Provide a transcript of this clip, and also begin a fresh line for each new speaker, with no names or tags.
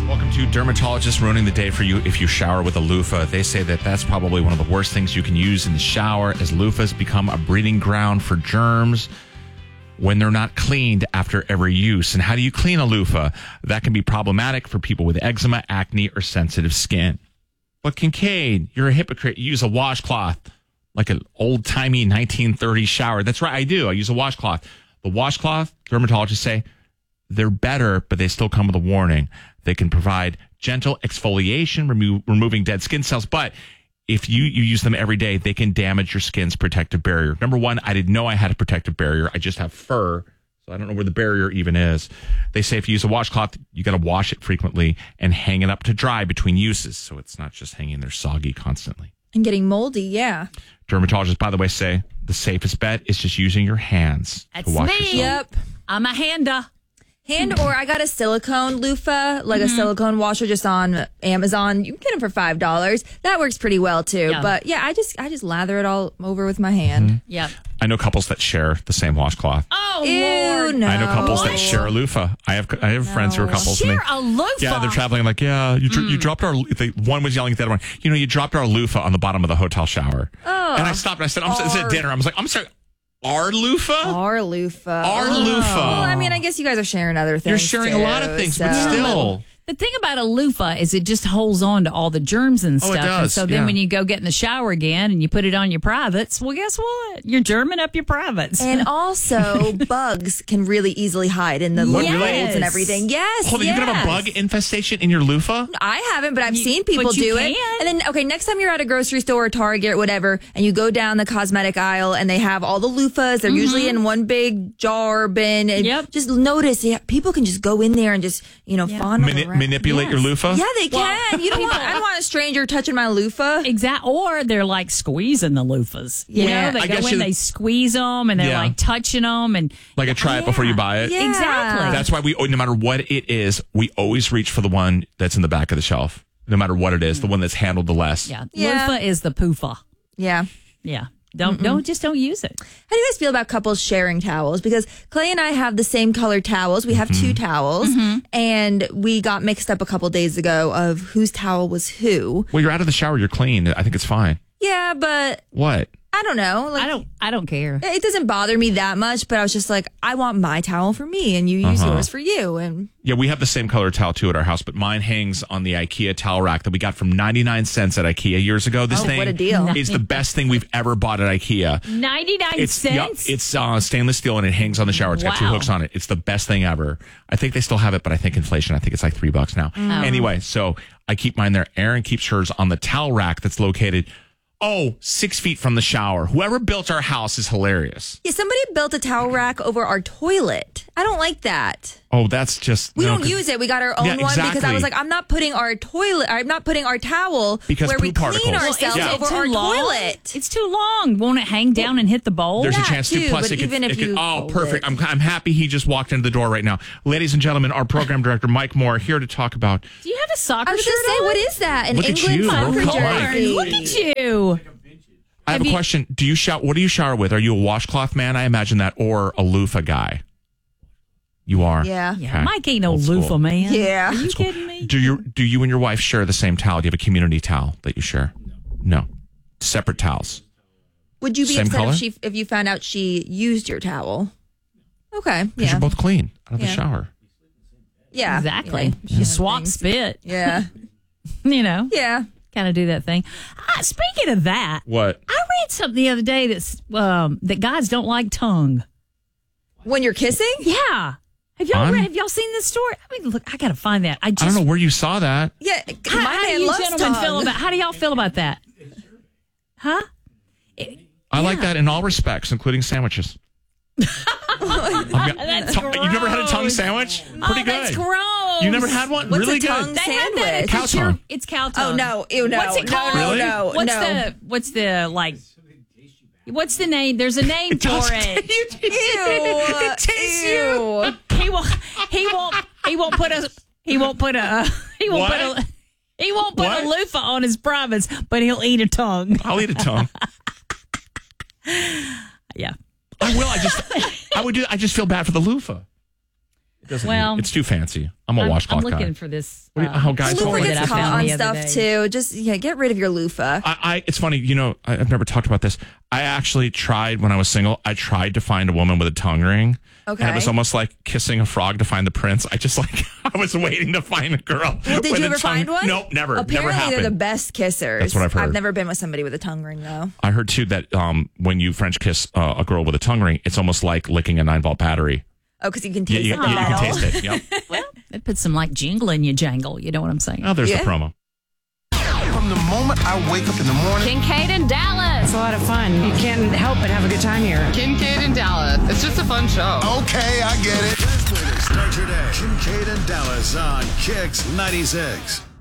Welcome to Dermatologists Ruining the Day for You if you shower with a loofah. They say that that's probably one of the worst things you can use in the shower, as loofahs become a breeding ground for germs when they're not cleaned after every use. And how do you clean a loofah? That can be problematic for people with eczema, acne, or sensitive skin. But Kincaid, you're a hypocrite. You use a washcloth like an old-timey 1930s shower. That's right, I do. I use a washcloth. The washcloth, dermatologists say, they're better, but they still come with a warning. They can provide gentle exfoliation, removing dead skin cells. But if you use them every day, they can damage your skin's protective barrier. Number one, I didn't know I had a protective barrier. I just have fur, so I don't know where the barrier even is. They say if you use a washcloth, you got to wash it frequently and hang it up to dry between uses, so it's not just hanging there soggy constantly.
And getting moldy, yeah.
Dermatologists, by the way, say the safest bet is just using your hands
That's
to wash
me.
yourself.
Yep.
I'm a hander.
Or I got a silicone loofah, like a silicone washer just on Amazon. You can get them for $5. That works pretty well too.
Yeah.
But yeah, I just lather it all over with my hand.
Yep.
I know couples that share the same washcloth.
Oh,
Ew,
Lord.
no.
I know couples that share a loofah. I have friends who are couples. and
Share
they-
a loofah?
Yeah, they're traveling like, you dropped our, one was yelling at the other one, you dropped our loofah on the bottom of the hotel shower. Oh. And I stopped and I said, it's at dinner. I was like, I'm sorry, our loofah?
Our loofah.
Our loofah.
Well, I mean, I guess you guys are sharing other things.
You're sharing a lot of
too,
things,
so.
but still.
The thing about a loofah is it just holds on to all the germs and
Oh,
stuff.
it does,
And so then
yeah.
when you go get in the shower again and you put it on your privates, well, guess what? You're germing up your privates.
And also, bugs can really easily hide in the little
Yes.
holes and everything. Yes.
Hold on, you can have a bug infestation in your loofah?
I haven't, but I've seen people
but you
do it.
can.
And then, okay, next time you're at a grocery store or Target or whatever, and you go down the cosmetic aisle and they have all the loofahs, they're usually in one big jar bin. And
Yep.
just notice, people can just go in there and just, fondle around.
Manipulate your loofah?
Yeah, they can. You don't want. I don't want a stranger touching my loofah.
Exactly. Or they're like squeezing the loofahs. You
Yeah.
know, they
I
go
guess
in, they squeeze them, and they're
Yeah.
like touching them. And
Like a try it before you buy it?
Yeah.
Exactly.
That's why no matter what it is, we always reach for the one that's in the back of the shelf. No matter what it is, the one that's handled the less.
yeah,
Yeah.
loofah is the poofa.
Yeah.
Yeah. Don't use it.
How do you guys feel about couples sharing towels? Because Clay and I have the same colored towels. We have two towels, and we got mixed up a couple days ago of whose towel was who.
Well, you're out of the shower. You're clean. I think it's fine.
Yeah, but
What?
I don't know. Like,
I don't care.
It doesn't bother me that much, but I was just like, I want my towel for me, and you use yours for you. And
Yeah, we have the same color towel too at our house, but mine hangs on the IKEA towel rack that we got from 99 cents at IKEA years ago. This thing
what a deal.
is the best thing we've ever bought at IKEA.
99 cents?
It's stainless steel and it hangs on the shower. It's got two
Wow.
hooks on it. It's the best thing ever. I think they still have it, but I think inflation, I think it's like $3 now. Anyway, so I keep mine there. Erin keeps hers on the towel rack that's located 6 feet from the shower. Whoever built our house is hilarious.
yeah, somebody built a towel rack over our toilet. I don't like that.
Oh, that's just
We
no,
don't
'cause-
use it. We got our own
Yeah,
one because I
exactly.
was like, I'm not putting our towel
Because
where we
poop
clean
particles.
ourselves
Yeah.
over our toilet.
It's too long. Won't it hang down and hit the bowl?
There's a
that
chance
too,
to. Plus,
but
it could,
even if
it could,
you
oh,
fold
perfect.
it.
I'm happy he just walked into the door right now. Ladies and gentlemen, our program director, Mike Moore, here to talk about.
Do you have a soccer
I was
shirt
going to say,
on?
what is that? An
Look at
England
you.
soccer
World Cup
jersey.
Look at you.
I have a question. Do you shower? What do you shower with? Are you a washcloth man? I imagine that, or a loofah guy. You are.
Yeah.
Yeah,
Okay.
Mike ain't no
Old school.
loofah man.
Yeah.
Are you kidding me?
Do you and your wife share the same towel? Do you have a community towel that you share? No. Separate towels.
Would you be
Same
upset
color?
if you found out she used your towel? Okay.
Because
Yeah.
you're both clean out of the
Yeah.
shower.
Yeah.
Exactly.
Yeah.
You swap
Things.
spit.
Yeah.
You know,
Yeah.
kind of do that thing. Speaking of that,
What?
I read something the other day that's that guys don't like tongue.
When you're kissing?
Yeah. Have y'all seen this story? I mean, look, I gotta find that.
I don't know where you saw that.
Yeah.
How,
my
how do
man
you
loves
gentlemen
tongue.
feel about? How do y'all feel about that? Huh?
I like that in all respects, including sandwiches.
That's
You've never had a tongue sandwich? Pretty good.
That's gross.
You never had one?
What's
really
a tongue
good.
They have that
sandwich?
at
Cow
the
tongue.
It's cow tongue.
Oh no! Ew, no!
What's it called?
Really?
No!
What's the like? What's the name? There's a name for it.
Ew!
He won't put
What?
a loofah on his privates, but he'll eat a tongue.
I'll eat a tongue.
Yeah.
I will. I just feel bad for the loofah. It's too fancy. I'm a washcloth
I'm
guy.
looking for this.
guys,
Loofah
that
gets
I
caught
found
on
the other
stuff
day.
too. Just get rid of your loofah.
It's funny, I've never talked about this. I actually tried when I was single. I tried to find a woman with a tongue ring.
Okay.
And it was almost like kissing a frog to find the prince. I was waiting to find a girl.
Well, did
with
you
a
ever find one?
Nope, never.
Apparently,
never happened.
they're the best kissers.
That's what I've heard.
I've never been with somebody with a tongue ring though.
I heard too that when you French kiss a girl with a tongue ring, it's almost like licking a 9-volt battery.
Oh, because you can taste
You
the
can
metal.
taste it. Yep.
Well, it puts some like jingle in your jangle. You know what I'm saying?
Oh, there's
Yeah.
the promo.
From the moment I wake up in the morning.
Kincaid and Dallas.
It's a lot of fun. You can't help but have a good time here.
Kincaid and Dallas. It's just a fun show.
Okay, I get it.
Best way to start your day. Kincaid and Dallas on Kix 96.